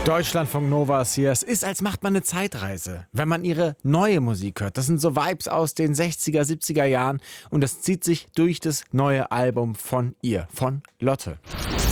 Deutschlandfunk Nova ist hier. Es ist, als macht man eine Zeitreise, wenn man ihre neue Musik hört. Das sind so Vibes aus den 60er, 70er Jahren und das zieht sich durch das neue Album von ihr, von Lotte.